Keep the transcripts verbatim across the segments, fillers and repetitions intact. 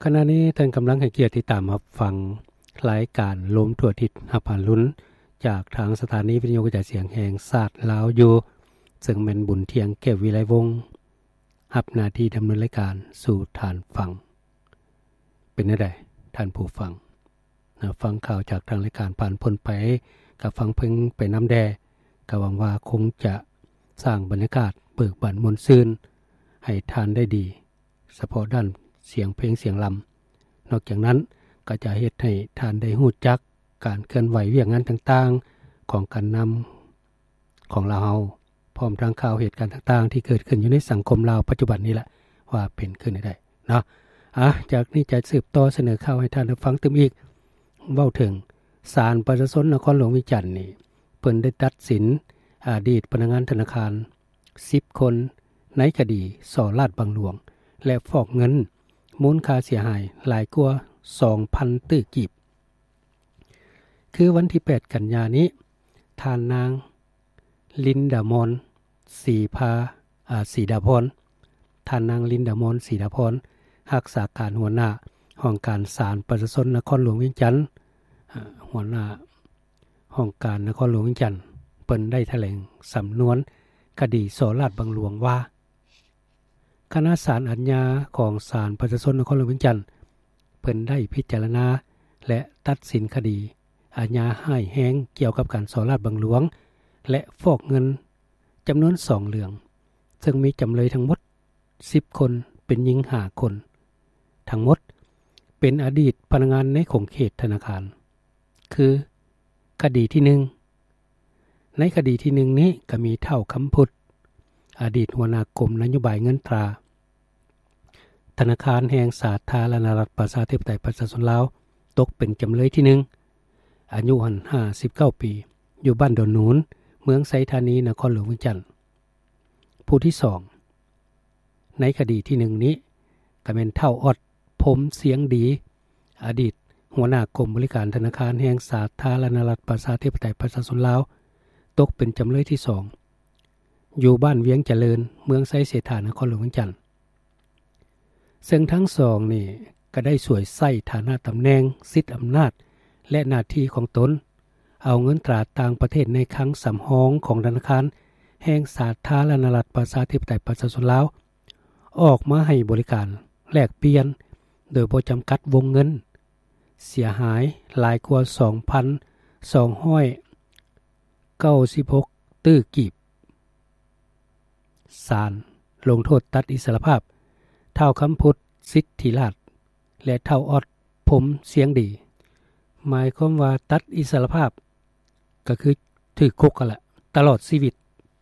ขณะนี้ท่านกำลังให้เกียรติติดตามรับฟังรายการลมทั่วทิศรับผ่านลุ้นจากทางสถานีวิทยุกระจายเสียงแห่งชาติลาวอยู่ซึ่งแม่นบุญเทียงเก็บวิไลวงศ์รับหน้าที่ดำเนินรายการสู่ท่านฟังเป็นจังได๋ท่านผู้ฟังนะฟังข่าวจากทางรายการผ่านพ้นไปกับฟังเพิ่งไปน้ำแดก็หวังว่าคงจะสร้างบรรยากาศเบิกบานมนต์ซื่นให้ท่านได้ดีเฉพาะด้านเสียงเพลงเสียงลำนอกจากนั้นก็จะเฮ็ดให้ท่านได้ฮู้จักการเคลื่อนไหวเวียกงานต่างๆของการนำของลาวเฮาพร้อมทั้งข่าวเหตุการณ์ต่างๆที่เกิดขึ้นอยู่ในสังคมลาวปัจจุบันนี้แหละว่าเป็นขึ้นได้เนาะอ่ะจากนี้จะสืบต่อเสนอข่าวให้ท่านได้ฟังเติมอีกเว้าถึงศาลประชาชนนครหลวงวิจันทร์นี่เพิ่นได้ตัดสินอดีตพนักงานธนาคารสิบคนในคดีส่อราชบังหลวงและฟอกเงินมูลค่าเสียหายหลายกว่า สองพัน ตื้อกีบคือวันที่แปดกันยายนนี้ท่านนางลินดามอนสีพาอ่าสีดาพรท่านนางลินดามอนสีดาพรรักษาการหัวหน้าห้องการศาลประชาชนนครหลวงเวียงจันทน์หัวหน้าห้องการนครหลวงเวียงจันทน์เปิ้นได้แถลงสำนวนคดีส่อราชบังหลวงว่าคณะศาลอาญาของศาลประชาชนนครหลวงเวียงจันทน์เพิ่นได้พิจารณาและตัดสินคดีอาญาให้แห้งเกี่ยวกับการส่อราชบังหลวงและฟอกเงินจำนวนสองเรื่องซึ่งมีจำเลยทั้งหมดสิบคนเป็นหญิงห้าคนทั้งหมดเป็นอดีตพนักงานในของเขตธนาคารคือคดีที่หนึ่งในคดีที่หนึ่งนี้ก็มีเท่าคำพุทธอดีตหัวหน้ากรมนโยบายเงินตราธนาคารแห่งสาธารณรัฐประชาธิปไตยประชาชนลาวตกเป็นจำเลยที่หนึ่งอายุห้าสิบเก้าปีอยู่บ้านดอนนูนเมืองไสธานีนครหลวงเวียงจันทน์ผู้ที่สองในคดีที่หนึ่งนี้ก็เป็นเท่าออดผมเสียงดีอดีตหัวหน้ากรมบริการธนาคารแห่งสาธารณรัฐประชาธิปไตยประชาชนลาวตกเป็นจำเลยที่สองอยู่บ้านเวียงเจริญเมืองไสเสถานครหลวงเวียงจันทน์ซึ่งทั้งสองนี่ก็ได้สวยใส่ฐานะตำแหน่งสิทธิอำนาจและหน้าที่ของตนเอาเงินตราต่างประเทศในครั้งสำรองของธนาคารแห่งสาธารณรัฐประชาธิปไตยประชาชนลาวออกมาให้บริการแลกเปลี่ยนโดยบ่จำกัดวงเงินเสียหายหลายกว่า สองพันสองร้อยเก้าสิบหก ตื้อกีบศาลลงโทษตัดอิสรภาพเท่าคำพุทธสิทธิราชและเท่าออดผมเสียงดีหมายความว่าตัดอิสรภาพก็คือถือคุกกันแหละตลอดชีวิต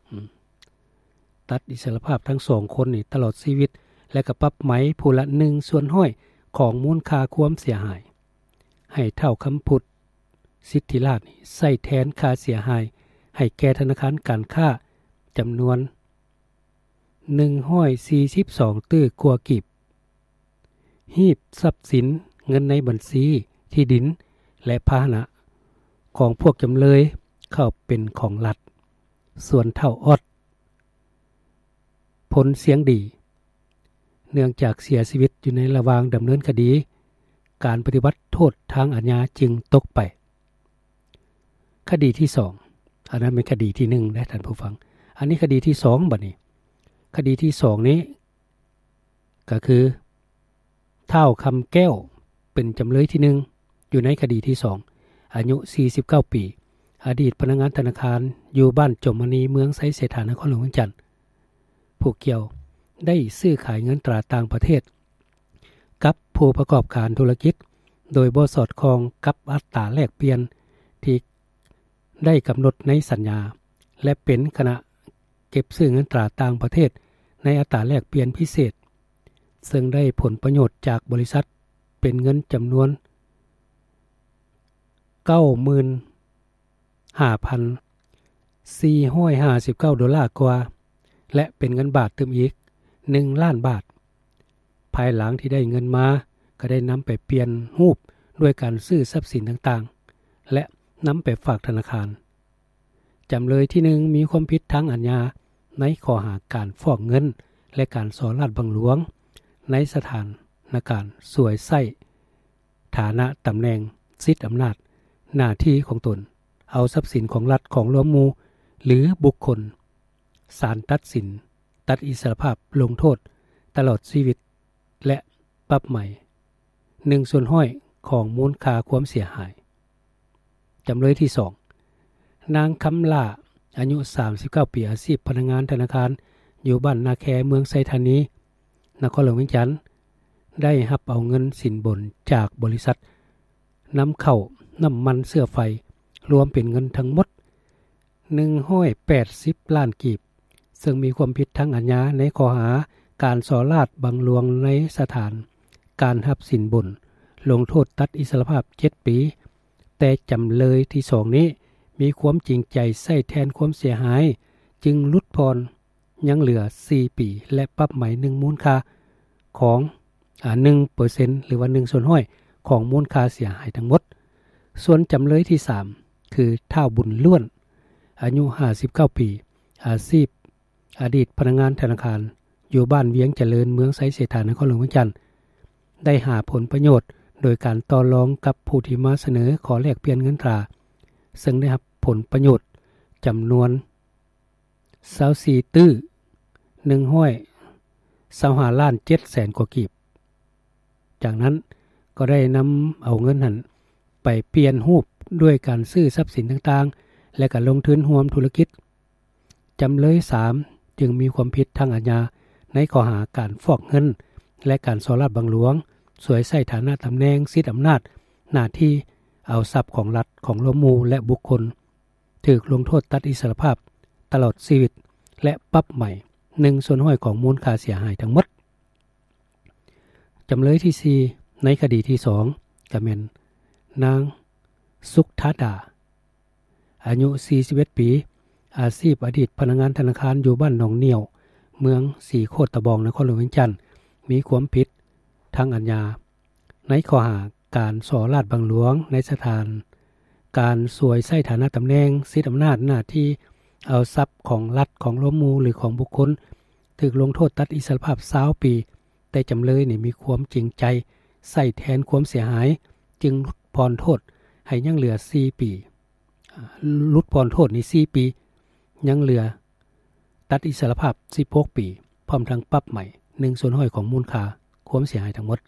ตัดอิสรภาพทั้งสองคนนี่ตลอดชีวิตและก็ปรับไหมผู้ละหนึ่งส่วนห้อยของมูลค่าความเสียหายให้เท่าคำพุทธสิทธิราชใส่แทนค่าเสียหายให้แก่ธนาคารการค้าจำนวนหนึ่งร้อยสี่สิบสองตื้อกว่ากีบหีบทรัพย์สินเงินในบัญชีที่ดินและพาหนะของพวกจำเลยเข้าเป็นของรัฐส่วนเท่าออดผลเสียงดีเนื่องจากเสียชีวิตอยู่ในระหว่างดำเนินคดีการปฏิบัติโทษทางอาญาจึงตกไปคดีที่สองอันนั้นเป็นคดีที่หนึ่งนะท่านผู้ฟังอันนี้คดีที่สองบัดนี้คดีที่สองนี้ก็คือเท่าคำแก้วเป็นจำเลยที่หนึ่งอยู่ในคดีที่สองอายุสี่สิบเก้าปีอดีตพนักงานธนาคารอยู่บ้านจมมณีเมืองไสเสถานครหลวงเวียงจันทน์ผู้เกี่ยวได้ซื้อขายเงินตราต่างประเทศกับผู้ประกอบการธุรกิจโดยบ่สอดคล้องกับอัตราแลกเปลี่ยนที่ได้กำหนดในสัญญาและเป็นขณะเก็บซื้อเงินตราต่างประเทศในอัตราแลกเปลี่ยนพิเศษซึ่งได้ผลประโยชน์จากบริษัทเป็นเงินจำนวน เก้าหมื่นห้าพันสี่ร้อยห้าสิบเก้า ดอลลาร์กว่าและเป็นเงินบาทเติมอีกหนึ่งล้านบาทภายหลังที่ได้เงินมาก็ได้นำไปเปลี่ยนรูปด้วยการซื้อทรัพย์สินต่างๆและนำไปฝากธนาคารจำเลยที่หนึ่งมีความผิดทางอาญาในข้อหาการฟอกเงินและการส่อราชบังหลวงในสถานในการสวยใส้ฐานะตำแหน่งสิทธิอำนาจหน้าที่ของตนเอาทรัพย์สินของรัฐของหลวงหมู่หรือบุคคลศาลตัดสินตัดอิสรภาพลงโทษตลอดชีวิตและปรับใหม่หนึ่งส่วนห้อยของมูลค่าความเสียหายจำเลยที่สองนางคำล่าอายุสามสิบเก้าปีอาชีพพนักงานธนาคารอยู่บ้านนาแคเมืองไซธานีนครหลวงเวียงจันทน์ได้รับเอาเงินสินบนจากบริษัทนำเข้าน้ำมันเสื้อไฟรวมเป็นเงินทั้งหมดหนึ่งร้อยแปดสิบล้านกีบซึ่งมีความผิดทางอาญาในข้อหาการส่อราษฎร์บังหลวงในสถานการรับสินบนลงโทษตัดอิสรภาพเจ็ดปีแต่จำเลยที่สองนี้มีความจริงใจใส่แทนความเสียหายจึงลดพรยังเหลือสี่ปีและปรับใหม่หนึ่งมูลค่าของอ่า หนึ่งเปอร์เซ็นต์ หรือว่าหนึ่งส่วนห้อยของมูลค่าเสียหายทั้งหมดส่วนจำเลยที่สามคือท้าวบุญล้วนอายุห้าสิบเก้าปีอาชีพอดีตพนักงานธนาคารอยู่บ้านเวียงเจริญเมืองไสเสถานครหลวงเวียงจันทน์ได้หาผลประโยชน์โดยการต่อรองกับผู้ที่มาเสนอขอแลกเปลี่ยนเงินตราซึ่งได้รับผลประโยชน์จำนวนยี่สิบสี่ตื้อหนึ่งร้อยยี่สิบห้าล้านเจ็ดแสนกว่ากีบจากนั้นก็ได้นำเอาเงินนั้นไปเปลี่ยนรูปด้วยการซื้อทรัพย์สินต่างๆและก็ลงทุนร่วมธุรกิจจำเลยสามจึงมีความผิดทางอาญาในข้อหาการฟอกเงินและการส่อราษฎร์บังหลวงสวยใส่ฐานะตำแหน่งสิทธิอำนาจหน้าที่เอาทรัพย์ของรัฐของหลวงหมู่และบุคคลถูกลงโทษตัดอิสรภาพตลอดชีวิตและปรับใหม่หนึ่งส่วนห้อยของมูลค่าเสียหายทั้งหมดจำเลยที่สี่ในคดีที่สองก็แม่นนางสุขธาดาอายุสี่สิบเอ็ดปีอาชีพอดีตพนักงานธนาคารอยู่บ้านหนองเหนี่ยวเมืองสีโคตรตะบองนครหลวงเวียงจันทน์มีความผิดทางอาญาในข้อหาการส่อราษฎร์บังหลวงในสถานการสวยใส่ฐานะตำแหน่งสิทธิอำนาจหน้าที่เอาทรัพย์ของรัฐของหลวงหมู่หรือของบุคคลถูกลงโทษตัดอิสรภาพยี่สิบปีแต่จำเลยนี่มีความจริงใจใส่แทนความเสียหายจึงลดพรโทษให้ยังเหลือสี่ปีลดพรโทษนี่สี่ปียังเหลือตัดอิสรภาพสิบหกปีพร้อมทั้งปรับใหม่หนึ่งส่วนห้อยของมูลค่าความเสียหายทั้งหมด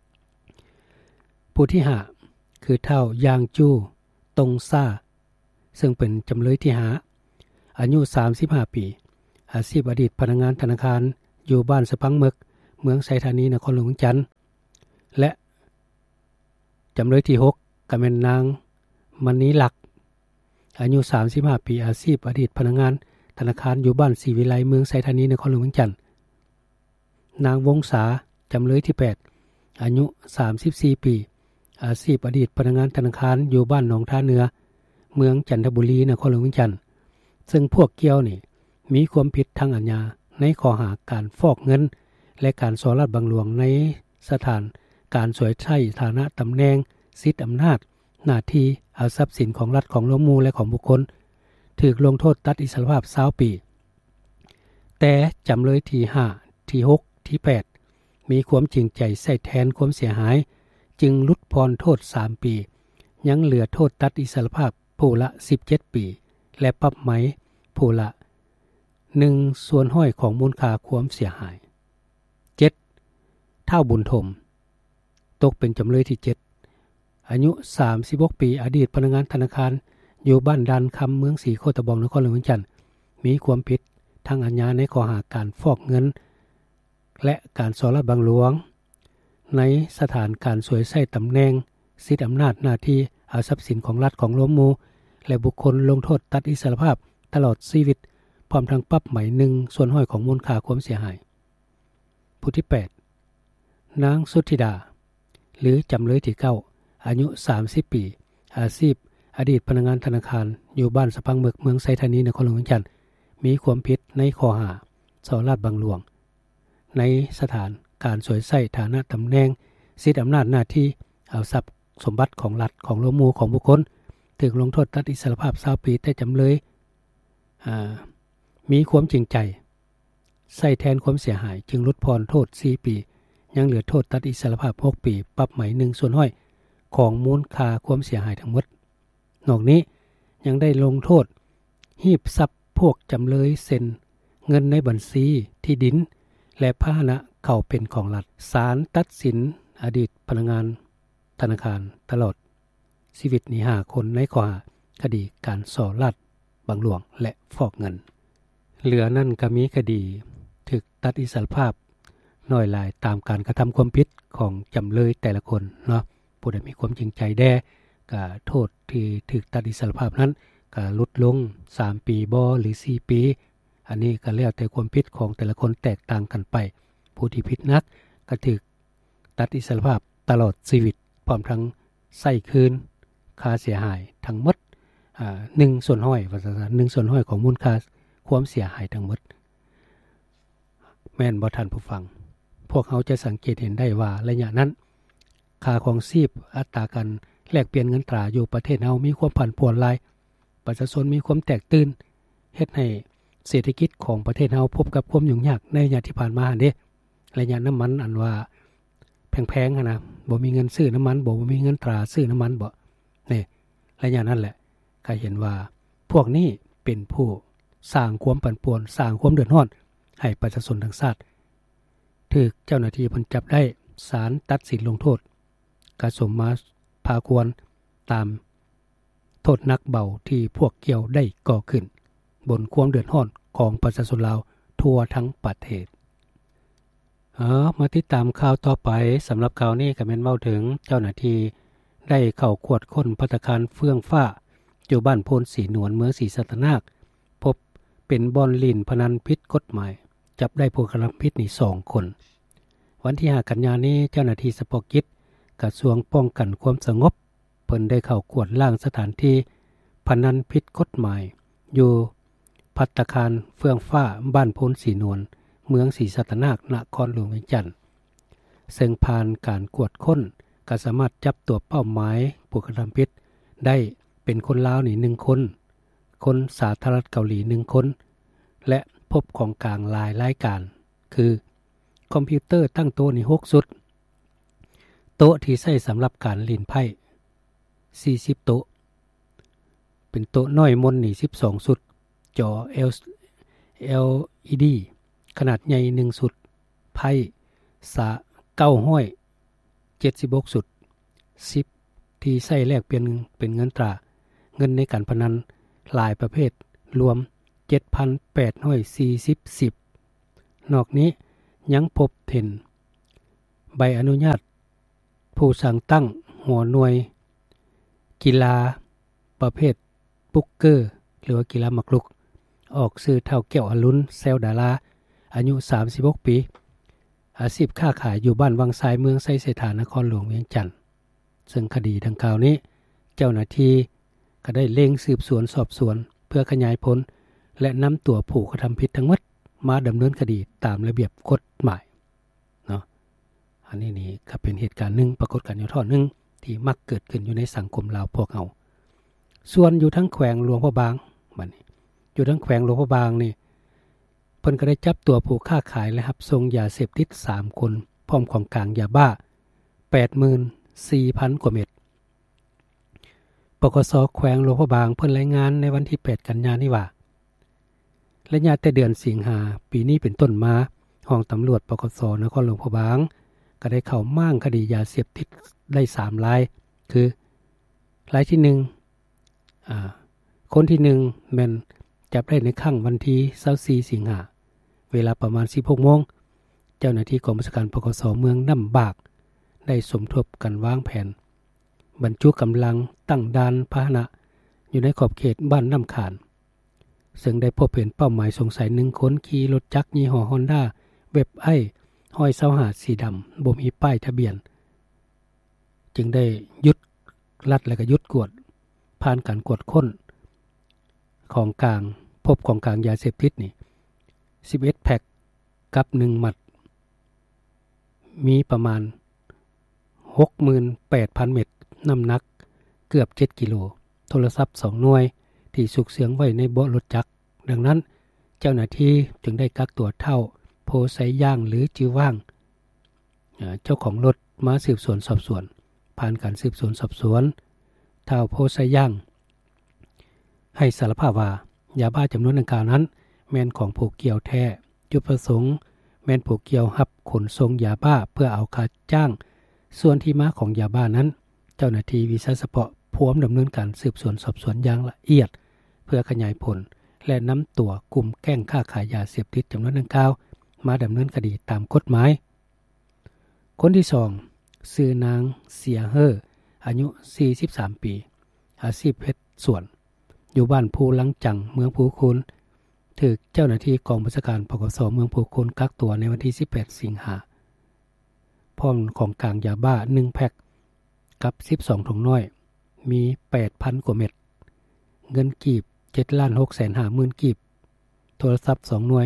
ผู้ที่ห้าคือเท่ายางจูตงซ่าซึ่งเป็นจำเลยที่ห้าอายุสามสิบห้าปีอาชีพอดีตพนักงานธนาคารอยู่บ้านสะพังเมึกเมืองไสธานีนครหลวงเวียงจันทน์และจำเลยที่หกก็แม่นนางมณีลักษณ์อายุสามสิบห้าปีอาชีพอดีตพนักงานธนาคารอยู่บ้านศรีวิไลเมืองไสธานีนครหลวงเวียงจันทน์นางวงศาจำเลยที่แปดอายุสามสิบสี่ปีอาชีพอดีตพนักงานธนาคารอยู่บ้านหนองท่าเหนือเมืองจันทบุรีนครหลวงเวียงจันทน์ซึ่งพวกเกี่ยวนี่มีความผิดทางอาญาในข้อหาการฟอกเงินและการส่อราษฎร์บังหลวงในสถานการสวยใช้ฐานะตำแหน่งสิทธิอำนาจหน้าที่เอาทรัพย์สินของรัฐของหลวงหมู่และของบุคคลถูกลงโทษตัดอิสรภาพยี่สิบปีแต่จำเลยที่ห้าที่หกที่แปดมีความจริงใจใส่แทนความเสียหายจึงลดพรโทษสามปียังเหลือโทษตัดอิสรภาพผู้ละสิบเจ็ดปีและปรับไหมผู้ละหนึ่งส่วนห้อยของมูลค่าความเสียหายเจ็ดเท่าบุญถมตกเป็นจำเลยที่เจ็ดอายุสามสิบหกปีอดีตพนักงานธนาคารอยู่บ้านดันคำเมืองศรีโคตรบองนครหลวงเวียงจันทน์มีความผิดทางอาญาในข้อหาการฟอกเงินและการส่อราษฎร์บังหลวงในสถานการสวยใส่ตำแหน่งสิทธิอำนาจหน้าที่เอาทรัพย์สินของรัฐของหลวงหมู่และบุคคลลงโทษตัดอิสรภาพตลอดชีวิตพร้อมทั้งปรับใหม่หนึ่งส่วนห้อยของมูลค่าความเสียหายผู้ที่แปดนางสุทธิดาหรือจำเลยที่เก้าอายุสามสิบปีอาชีพอดีตพนักงานธนาคารอยู่บ้านสะพังเมึกเมืองไสธานีนครหลวงเวียงจันทน์มีความผิดในข้อหาส่อราษฎร์บังหลวงในสถานการสวยใส่ฐานะตำแหน่งสิทธิอำนาจหน้าที่เอาทรัพย์สมบัติของรัฐของหลวงหมู่ของบุคคลถูกลงโทษตัดอิสรภาพยี่สิบปีแต่จำเลยมีความจริงใจใส่แทนความเสียหายจึงลดพรโทษสี่ปียังเหลือโทษตัดอิสรภาพหกปีปรับใหม่หนึ่งส่วนห้อยของมูลค่าความเสียหายทั้งหมดนอกนี้ยังได้ลงโทษหีบทรัพย์พวกจำเลยเซ็นเงินในบัญชีที่ดินและพาหนะเข้าเป็นของรัฐศาลตัดสินอดีตพนักงานธนาคารตลอดชีวิตนี้ห้าคนในข้อหาคดีการส่อราชบังหลวงและฟอกเงินเหลือนั่นก็มีคดีถูกตัดอิสรภาพน้อยหลายตามการกระทำความผิดของจำเลยแต่ละคนเนาะผู้ใดมีความจริงใจแด่ก็โทษที่ถูกตัดอิสรภาพนั้นก็ลดลงสามปีบ่หรือสี่ปีอันนี้ก็แล้วแต่ความผิดของแต่ละคนแตกต่างกันไปผู้ที่ผิดนักก็ถูกตัดอิสรภาพตลอดชีวิตพร้อมทั้งใช้คืนค่าเสียหายทั้งหมดอ่าหนึ่งส่วนห้อยว่าซั่นหนึ่งส่วนห้อยของมูลค่าความเสียหายทั้งหมดแม่นบ่ทันผู้ฟังพวกเขาจะสังเกตเห็นได้ว่าระยะนั้นค่าของชีพอัตราการแลกเปลี่ยนเงินตราอยู่ประเทศเฮามีความผันผวนหลายประชาชนมีความแตกตื่นเฮ็ดให้เศรษฐกิจของประเทศเฮาพบกับความยุ่งยากในระยะที่ผ่านมาหั่นเด้ระยะน้ำมันอันว่าแพงๆหั่นนะบ่มีเงินซื้อน้ำมันบ่บ่มีเงินตราซื้อน้ำมันบ่นี่ระยะนั้นแหละก็เห็นว่าพวกนี้เป็นผู้สร้างความปั่นป่วนสร้างความเดือดร้อนให้ประชาชนทั้งชาติถูกเจ้าหน้าที่เพิ่นจับได้ศาลตัดสินลงโทษก็สมมาพาควรตามโทษหนักเบาที่พวกเกี่ยวได้ก่อขึ้นบนความเดือดร้อนของประชาชนลาวทั่วทั้งประเทศอ๋อมาติดตามข่าวต่อไปสำหรับข่าวนี้ก็แม่นเว้าถึงเจ้าหน้าที่ได้เข้าขวดค้นภัตตาคารเฟื่องฟ้าอยู่บ้านโพนศรีนวลเมืองศรีสัตนาคพบเป็นบ่อนลิ่นพนันผิดกฎหมายจับได้ผู้กระทำผิดนี่สองคนวันที่ห้ากันยายนนี้เจ้าหน้าที่เฉพาะกิจกระทรวงป้องกันความสงบเพิ่นได้เข้ากวดล้างสถานที่พนันผิดกฎหมายอยู่ภัตตาคารเฟื่องฟ้าบ้านโพนศรีนวลเมืองศรีสัตนาคนครหลวงเวียงจันทน์ซึ่งผ่านการกวดค้นก็สามารถจับตัวเป้าหมายผู้กระทำผิดได้เป็นคนลาวนี่หนึ่งคนคนสาธารณรัฐเกาหลีหนึ่งคนและพบของกลางหลายรายการคือคอมพิวเตอร์ตั้งโต๊ะนี่หกชุดโต๊ะที่ใช้สำหรับการเล่นไพ่สี่สิบโต๊ะเป็นโต๊ะน้อยมนนี่สิบสองชุดจอ แอล อี ดี ขนาดใหญ่หนึ่งชุดไพ่สะเก้าร้อยเจ็ดสิบหกชุดสิบที่ใช้แลกเปลี่ยนเป็นเงินตราเงินในการพนันหลายประเภทรวม เจ็ดพันแปดร้อยสี่สิบ สิบนอกนี้ยังพบเห็นใบอนุญาตผู้สั่งตั้งหัวหน่วยกีฬาประเภทปุกเกอร์หรือว่ากีฬาหมากรุกออกซื้อเท่าแก้วอรุณแซวดาราอายุสามสิบหกปีอาชีพค้าขายอยู่บ้านวังทรายเมืองไซเสถานครหลวงเวียงจันทน์ซึ่งคดีดังกล่าวนี้เจ้าหน้าที่ก็ได้เร่งสืบสวนสอบสวนเพื่อขยายผลและนำตัวผู้กระทำผิดทั้งหมดมาดำเนินคดีตามระเบียบกฎหมายเนาะอันนี้นี่ก็เป็นเหตุการณ์หนึ่งปรากฏการณ์ย่อท่อหนึ่งที่มักเกิดขึ้นอยู่ในสังคมลาวพวกเราส่วนอยู่ทั้งแขวงหลวงพระบางบัดนี้อยู่ทั้งแขวงหลวงพระบางนี่เพิ่นก็ได้จับตัวผู้ค้าขายและรับส่งยาเสพติดสามคนพร้อมของกลางยาบ้า แปดหมื่นสี่พัน กว่าเม็ดปกส.แขวงหลวงพระบางเพิ่นรายงานในวันที่แปดกันยายนนี้ว่าระยะแต่เดือนสิงหาปีนี้เป็นต้นมาห้องตำรวจปกส.นครหลวงพระบางก็ได้เข้าม่างคดียาเสพติดได้สามรายคือรายที่หนึ่งอ่าคนที่หนึ่งแม่นจับได้ในค่ำวันที่ยี่สิบสี่สิงหาเวลาประมาณ สิบหกโมงเจ้าหน้าที่กองบัญชาการปกส.เมืองน้ำบากได้สมทบกันวางแผนบรรจุกำลังตั้งด่านพาหนะอยู่ในขอบเขตบ้านน้ำขานซึ่งได้พบเห็นเป้าหมายสงสัยหนึ่งคนขี่รถจักรยี่ห้อ Honda เว็บไอห้อยเสาหาดสีดำบ่มีป้ายทะเบียนจึงได้ยึดลัดและก็ยึดกวดผ่านการกวดค้นของกลางพบของกลางยาเสพติดนี่สิบเอ็ดแพ็คกับหนึ่งหมัดมีประมาณ หกหมื่นแปดพัน เม็ดน้ำหนักเกือบเจ็ดกิโลโทรศัพท์สองหน่วยที่สุกเสียงไว้ในเบาะรถจักรดังนั้นเจ้าหน้าที่จึงได้กักตัวเท่าโพไซย่างหรือจื้อว่างเจ้าของรถมาสืบสวนสอบสวนผ่านการสืบสวนสอบสวนท้าวโพไซย่างให้สารภาพว่ายาบ้าจำนวนดังกล่าวนั้นแม่นของผู้เกี่ยวแท้จุดประสงค์แม่นผู้เกี่ยวรับขนส่งยาบ้าเพื่อเอาค่าจ้างส่วนที่มาของยาบ้านั้นเจ้าหน้าที่วิชาเฉพาะพร้อมดำเนินการสืบสวนสอบสวนอย่างละเอียดเพื่อขยายผลและนำตัวกลุ่มแก๊งค้าขายยาเสพติดจำนวนดังกล่าวมาดำเนินคดีตามกฎหมายคนที่สองชื่อนางเสียเฮออายุสี่สิบสามปีอาชีพเฮ็ดสวนอยู่บ้านภูลังจังเมืองภูคูนถูกเจ้าหน้าที่กองบัญชาการปกสเมืองภูคูนกักตัวในวันที่สิบแปดสิงหาพร้อมของกลางยาบ้าหนึ่งแพ็คกับสิบสองถุงน้อยมี แปดพัน กว่าเม็ดเงินกีบ เจ็ดล้านหกแสนห้าหมื่น กีบโทรศัพท์สองหน่วย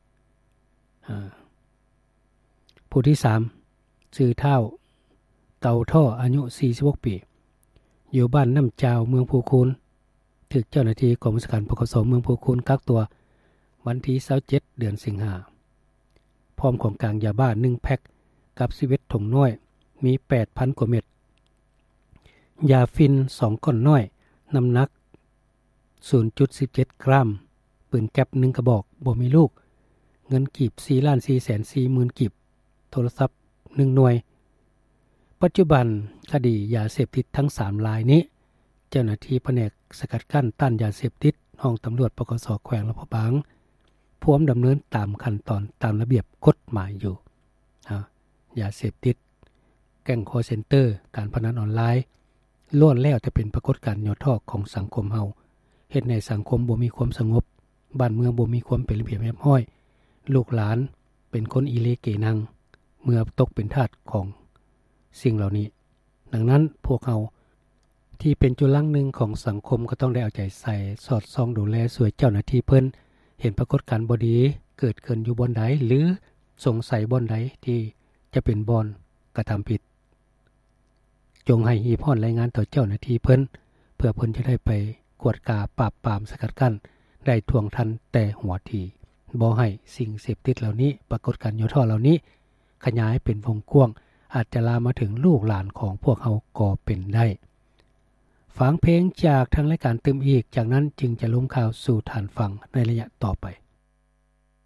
ผู้ที่สามชื่อเท่าเต่าท่ออายุสี่สิบหกปีอยู่บ้านน้ำจาวเมืองภูคูนถูกเจ้าหน้าที่กองบัญชาการปกสเมืองภูคูนกักตัววันที่ยี่สิบเจ็ดเดือนสิงหาพร้อมของกลางยาบ้าหนึ่งแพ็คกับสิบเอ็ดถุงน้อยมี แปดพัน กว่าเม็ดยาฟินสองก้อนน้อยน้ำหนัก ศูนย์จุดหนึ่งเจ็ด กรัมปืนแก๊ปหนึ่งกระบอกบ่มีลูกเงินกีบ สี่ล้านสี่แสนสี่หมื่น กีบโทรศัพท์หนึ่งหน่วยปัจจุบันคดียาเสพติดทั้งสามรายนี้เจ้าหน้าที่แผนกสกัดกั้นต้านยาเสพติดห้องตำรวจปกสแขวงลำพูนบางพร้อมดำเนินตามขั้นตอนตามระเบียบกฎหมายอยู่ยาเสพติดแก๊งคอลเซ็นเตอร์การพนันออนไลน์ล้วนแล้วแต่เป็นปรากฏการณ์ย่อท้อของสังคมเฮาเฮ็ดให้สังคมบ่มีความสงบบ้านเมืองบ่มีความเป็นระเบียบเรียบร้อยลูกหลานเป็นคนอีเลเกนังเมื่อตกเป็นทาสของสิ่งเหล่านี้ดังนั้นพวกเฮาที่เป็นจุดลังหนึ่งของสังคมก็ต้องได้เอาใจใส่สอดส่องดูแลสวยเจ้าหน้าที่เพิ่นเห็นปรากฏการณ์บ่ดีเกิดขึ้นอยู่บ่อนใดหรือสงสัยบ่อนใดที่จะเป็นบ่อนกระทำผิดจงให้ฮีพรรายงานต่อเจ้าหน้าที่เพิ่นเพื่อเพิ่นจะได้ไปกวดกาปราบปรามสกัดกั้นได้ทวงทันแต่หัวทีบ่ให้สิ่งเสพติดเหล่านี้ปรากฏการณ์ย่อท้อเหล่านี้ขยายเป็นวงกว้างอาจจะลามมาถึงลูกหลานของพวกเฮาก็เป็นได้ฟังเพลงจากทางรายการเติมอีกจากนั้นจึงจะลงข่าวสู่ฐานฟังในระยะต่อไป